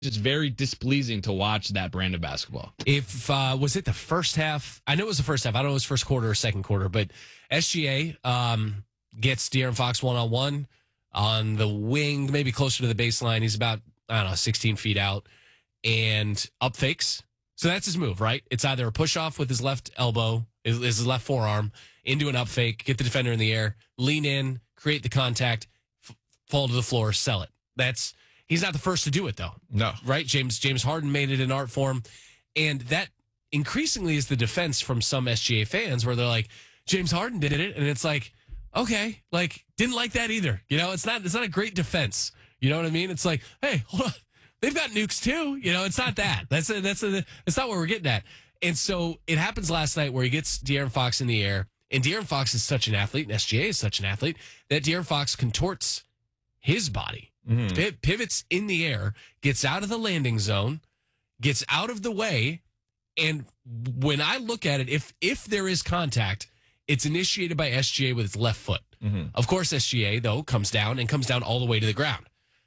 just very displeasing to watch that brand of basketball. If was it the first half? I know it was the first half. I don't know if it was first quarter or second quarter, but SGA gets De'Aaron Fox one-on-one on the wing, maybe closer to the baseline. He's about, 16 feet out, and up fakes. So that's his move, right? It's either a push-off with his left elbow, his left forearm, into an up fake, get the defender in the air, lean in, create the contact, fall to the floor, sell it. He's not the first to do it, though. No. Right? James Harden made it an art form. And that increasingly is the defense from some SGA fans where they're like, James Harden did it. And it's like, okay, didn't like that either. It's not a great defense. You know what I mean? It's like, hey, hold on. They've got nukes too. It's not that. That's not what we're getting at. And so it happens last night where he gets De'Aaron Fox in the air. And De'Aaron Fox is such an athlete, and SGA is such an athlete, that De'Aaron Fox contorts his body. Pivots in the air, gets out of the landing zone, gets out of the way, and when I look at it, if there is contact, it's initiated by SGA with his left foot. Of course, SGA, though, comes down all the way to the ground.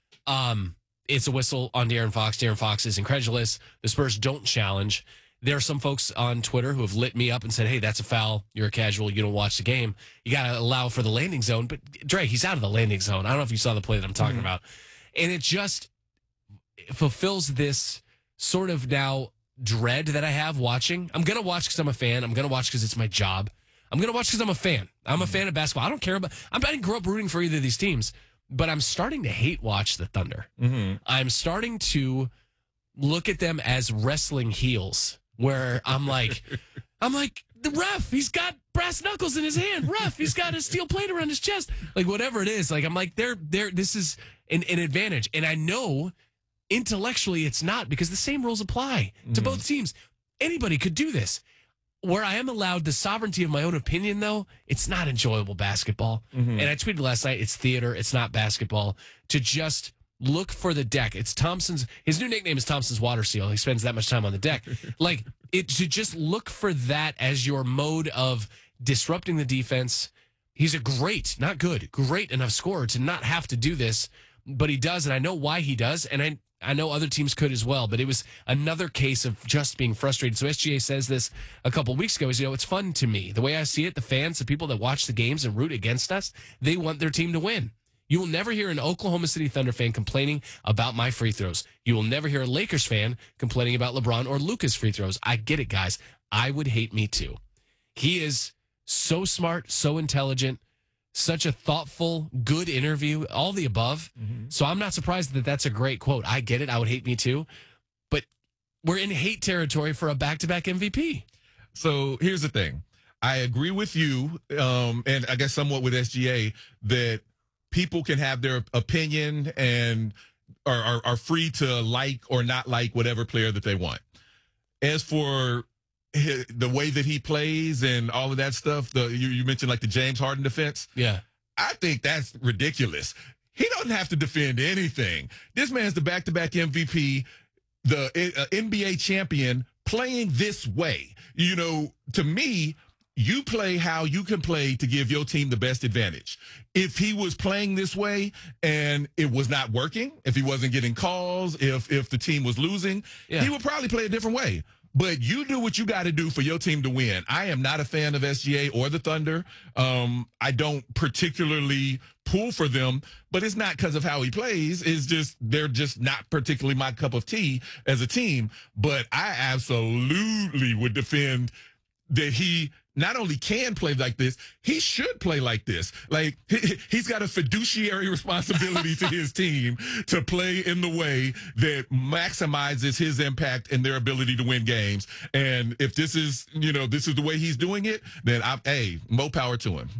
It's a whistle on De'Aaron Fox. De'Aaron Fox is incredulous. The Spurs don't challenge. There are some folks on Twitter who have lit me up and said, hey, that's a foul. You're a casual. You don't watch the game. You got to allow for the landing zone. But, Dre, he's out of the landing zone. I don't know if you saw the play that I'm talking about. And it just fulfills this sort of now dread that I have watching. I'm going to watch because I'm a fan. I'm going to watch because it's my job. I'm going to watch because I'm a fan. I'm a fan of basketball. I don't care about – I didn't grow up rooting for either of these teams. But I'm starting to hate watch the Thunder. I'm starting to look at them as wrestling heels. Where I'm like, the ref, he's got brass knuckles in his hand. Ref, he's got a steel plate around his chest. Whatever it is. I'm like, this is an advantage. And I know intellectually it's not because the same rules apply to both teams. Anybody could do this. Where I am allowed the sovereignty of my own opinion, though, it's not enjoyable basketball. And I tweeted last night, it's theater, it's not basketball. To just look for the deck. It's his new nickname is Thompson's Water Seal. He spends that much time on the deck. To just look for that as your mode of disrupting the defense. He's a great, not good, great enough scorer to not have to do this, but he does, and I know why he does, and I know other teams could as well, but it was another case of just being frustrated. So SGA says this a couple of weeks ago, it's fun to me. The way I see it, the fans, the people that watch the games and root against us, they want their team to win. You will never hear an Oklahoma City Thunder fan complaining about my free throws. You will never hear a Lakers fan complaining about LeBron or Luka's free throws. I get it, guys. I would hate me too. He is so smart, so intelligent, such a thoughtful, good interview, all the above. So I'm not surprised that that's a great quote. I get it. I would hate me too. But we're in hate territory for a back-to-back MVP. So here's the thing. I agree with you, and I guess somewhat with SGA, that people can have their opinion and are free to like or not like whatever player that they want. As for the way that he plays and all of that stuff, you mentioned the James Harden defense. Yeah. I think that's ridiculous. He doesn't have to defend anything. This man's the back-to-back MVP, the NBA champion, playing this way. To me, you play how you can play to give your team the best advantage. If he was playing this way and it was not working, if he wasn't getting calls, if the team was losing, he would probably play a different way. But you do what you got to do for your team to win. I am not a fan of SGA or the Thunder. I don't particularly pull for them, but it's not because of how he plays. It's just they're just not particularly my cup of tea as a team. But I absolutely would defend that he not only can play like this, he should play like this. He's got a fiduciary responsibility to his team to play in the way that maximizes his impact and their ability to win games. And if this is the way he's doing it, then more power to him.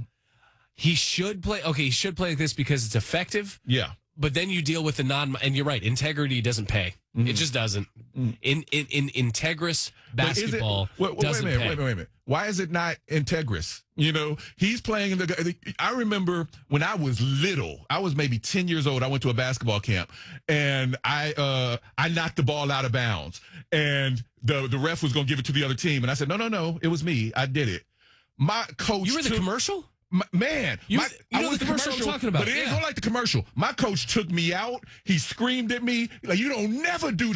He should play. Okay, he should play like this because it's effective. Yeah. But then you deal with and you're right, integrity doesn't pay. It just doesn't. In integrous basketball doesn't pay. Wait a minute. Why is it not integrous? He's playing in I remember when I was little, I was maybe 10 years old. I went to a basketball camp and I knocked the ball out of bounds and the ref was going to give it to the other team. And I said, no, it was me. I did it. My coach. You were the commercial? Man, You I know was the commercial I'm talking about, but it ain't yeah. going like the commercial. My coach took me out. He screamed at me like, "You don't never do